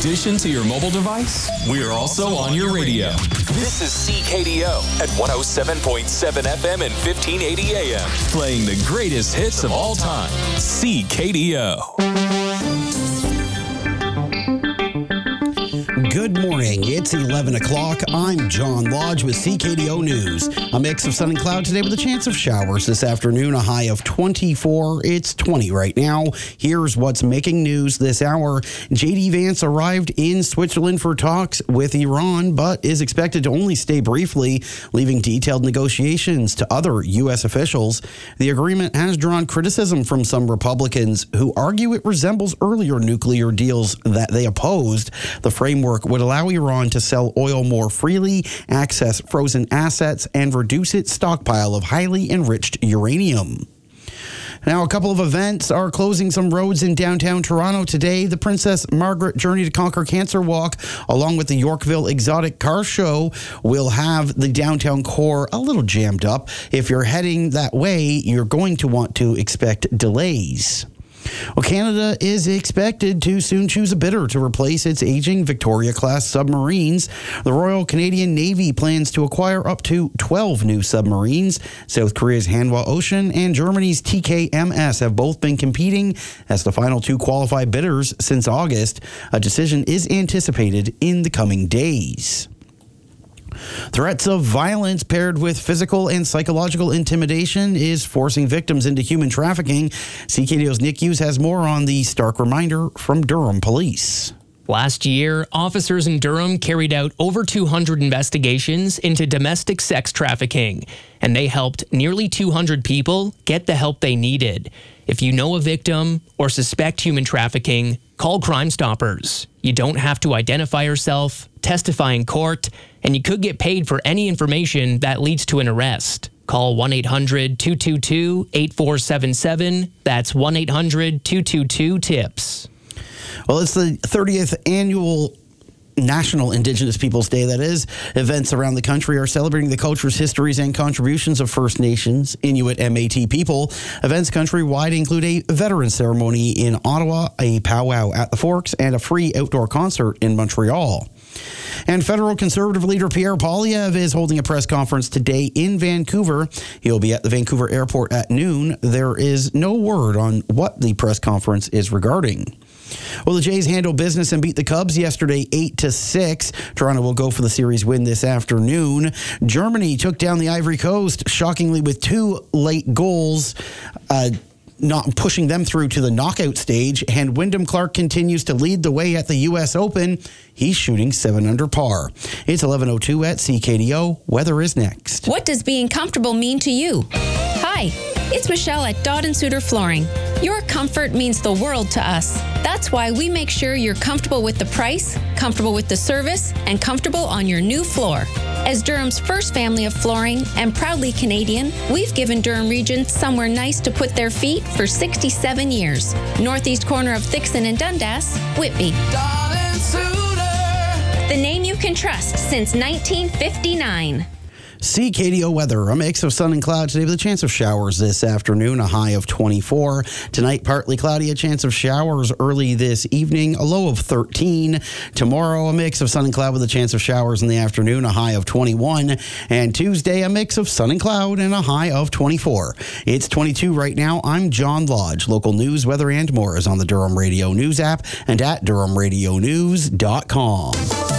addition to your mobile device, we're also on your radio. This is CKDO at 107.7 FM and 1580 AM. Playing the greatest hits of all time. CKDO. Good morning. It's 11 o'clock. I'm John Lodge with CKDO News. A mix of sun and cloud today with a chance of showers this afternoon, a high of 24. It's 20 right now. Here's what's making news this hour. J.D. Vance arrived in Switzerland for talks with Iran, but is expected to only stay briefly, leaving detailed negotiations to other U.S. officials. The agreement has drawn criticism from some Republicans who argue it resembles earlier nuclear deals that they opposed. The framework would allow Iran to sell oil more freely, access frozen assets, and reduce its stockpile of highly enriched uranium. Now, a couple of events are closing some roads in downtown Toronto today. The Princess Margaret Journey to Conquer Cancer Walk, along with the Yorkville Exotic Car Show, will have the downtown core a little jammed up. If you're heading that way, you're going to want to expect delays. Well, Canada is expected to soon choose a bidder to replace its aging Victoria-class submarines. The Royal Canadian Navy plans to acquire up to 12 new submarines. South Korea's Hanwha Ocean and Germany's TKMS have both been competing as the final two qualified bidders since August. A decision is anticipated in the coming days. Threats of violence paired with physical and psychological intimidation is forcing victims into human trafficking. CKDO's Nick Hughes has more on the stark reminder from Durham Police. Last year, officers in Durham carried out over 200 investigations into domestic sex trafficking, and they helped nearly 200 people get the help they needed. If you know a victim or suspect human trafficking, call Crime Stoppers. You don't have to identify yourself, testify in court, and you could get paid for any information that leads to an arrest. Call 1-800-222-8477. That's 1-800-222-TIPS. Well, it's the 30th annual National Indigenous Peoples Day, that is. Events around the country are celebrating the cultures, histories, and contributions of First Nations, Inuit, and Métis people. Events countrywide include a veteran ceremony in Ottawa, a powwow at the Forks, and a free outdoor concert in Montreal. And federal Conservative leader Pierre Poilievre is holding a press conference today in Vancouver. He'll be at the Vancouver airport at noon. There is no word on what the press conference is regarding. Well, the Jays handled business and beat the Cubs yesterday 8-6. Toronto will go for the series win this afternoon. Germany took down the Ivory Coast, shockingly with two late goals, not pushing them through to the knockout stage. And Wyndham Clark continues to lead the way at the U.S. Open. He's shooting 7 under par. It's 11:02 at CKDO. Weather is next. What does being comfortable mean to you? Hi, it's Michelle at Dodd & Suter Flooring. Your comfort means the world to us. That's why we make sure you're comfortable with the price, comfortable with the service, and comfortable on your new floor. As Durham's first family of flooring and proudly Canadian, we've given Durham Region somewhere nice to put their feet for 67 years. Northeast corner of Thixon and Dundas, Whitby. Dodd & Suter. The name you can trust since 1959. CKDO weather, a mix of sun and cloud today with a chance of showers this afternoon, a high of 24. Tonight, partly cloudy, a chance of showers early this evening, a low of 13. Tomorrow, a mix of sun and cloud with a chance of showers in the afternoon, a high of 21. And Tuesday, a mix of sun and cloud and a high of 24. It's 22 right now. I'm John Lodge. Local news, weather, and more is on the Durham Radio News app and at DurhamRadioNews.com.